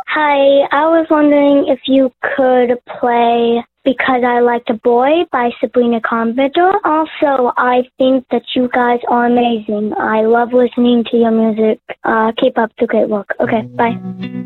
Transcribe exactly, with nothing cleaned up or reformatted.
Hi, I was wondering if you could play Because I Liked a Boy by Sabrina Carpenter. Also, I think that you guys are amazing. I love listening to your music. Uh, keep up the great work. Okay, bye.